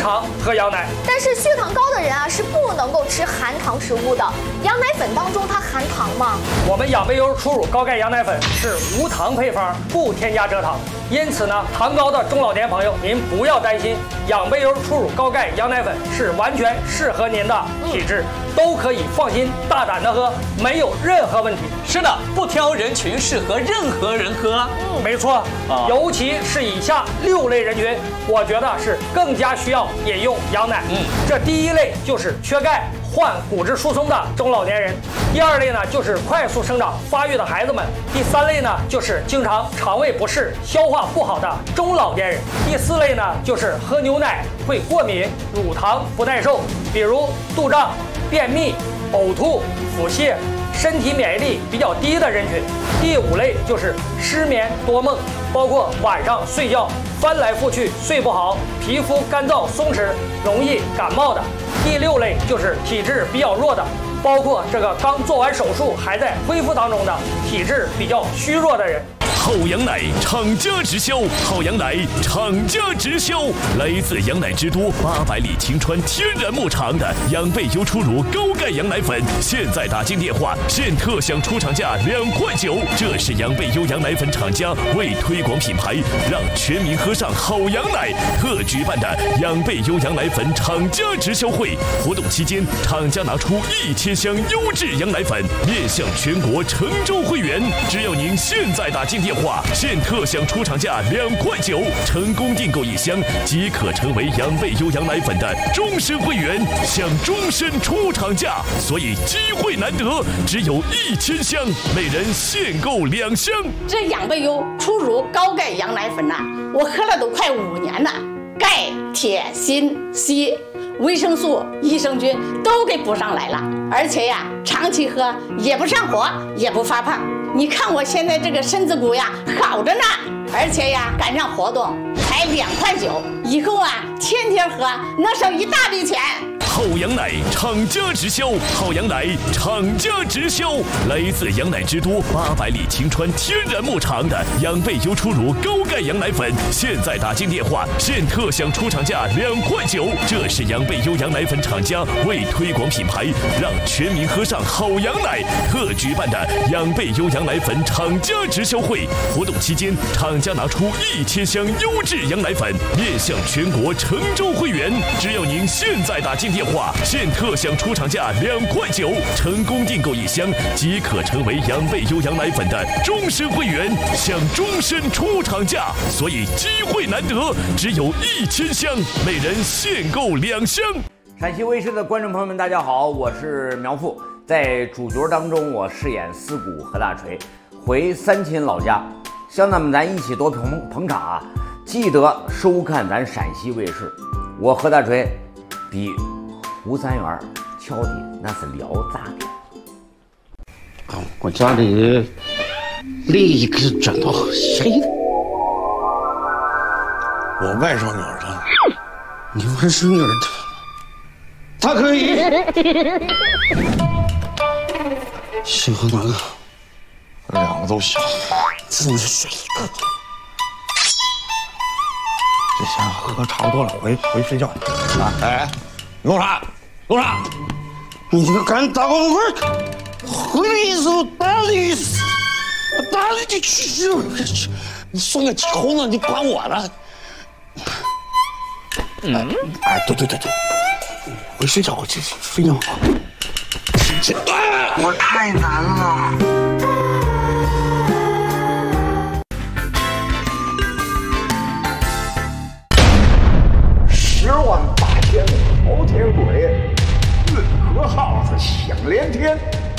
常喝羊奶。 但是血糖高的人啊是不能够吃含糖食物的。羊奶粉当中它含糖吗？ 我们养贝优初乳高钙羊奶粉是无糖配方，不添加蔗糖。因此呢，糖高的中老年朋友您不要担心，养贝优初乳高钙羊奶粉是完全适合您的体质，都可以放心大胆的喝，没有任何问题。 是的，不挑人群，适合任何人喝。 没错，尤其是以下6类人群，我觉得是更加需要饮用羊奶。这第1类就是缺钙、患骨质疏松的中老年人；第2类呢就是快速生长发育的孩子们；第3类呢就是经常肠胃不适、消化不好的中老年人；第4类呢就是喝牛奶会过敏、乳糖不耐受，比如肚胀、便秘、呕吐、腹泻、身体免疫力比较低的人群；第5类就是失眠多梦，包括晚上睡觉翻来覆去睡不好，皮肤干燥松弛，容易感冒的；第6类就是体质比较弱的，包括这个刚做完手术还在恢复当中的体质比较虚弱的人。 好羊奶厂家直销，好羊奶厂家直销，来自羊奶之都800里晴川天然牧场的养贝优初乳高钙羊奶粉，现在打进电话，现特享出厂价2.9块。这是养贝优羊奶粉厂家为推广品牌，让全民喝上好羊奶特举办的养贝优羊奶粉厂家直销会。活动期间，厂家拿出1000箱优质羊奶粉，面向全国成州会员。只要您现在打进电话，现特享出厂价2.9块，成功订购1箱即可成为养贝优羊奶粉的终身会员，享终身出厂价。所以机会难得，只有1000箱，每人限购2箱。 这养贝优初乳高钙羊奶粉呐，我喝了都快5年了，钙、铁、锌、硒、维生素、益生菌都给补上来了，而且呀，长期喝也不上火，也不发胖。你看我现在这个身子骨呀，好着呢，而且呀，赶上活动才2.9块，以后啊，天天喝能省一大笔钱。 好羊奶厂家直销，好羊奶厂家直销，来自羊奶之都800里晴川天然牧场的养贝优初乳高钙羊奶粉，现在打进电话，现特享出厂价2.9块。这是养贝优羊奶粉厂家为推广品牌，让全民喝上好羊奶特举办的养贝优羊奶粉厂家直销会。活动期间，厂家拿出1000箱优质羊奶粉，面向全国成州会员。只要您现在打进电话，现特享出厂价2.9块，成功订购1箱即可成为养贝优羊奶粉的终身会员，享终身出厂价。所以机会难得，只有1000箱，每人限购2箱。 陕西卫视的观众朋友们，大家好，我是苗阜。在主角当中，我饰演四谷何大锤，回三秦老家，乡亲们咱一起多捧场啊！记得收看咱陕西卫视，我何大锤比吴三元敲的那是聊咋的。 我家里另一个转到谁的？我外甥女儿的。你外甥女儿的，她可以。喜欢哪个？2个都行，只能选一个。这下喝差不多了，回睡觉。哎，你干啥？干啥？你这个敢打光棍！回来一手打你，打你去！你送个几红子，你管我呢？哎，对，回睡觉，我去睡觉。 我太难了。 10万8千朝天鬼，运河号子响连天。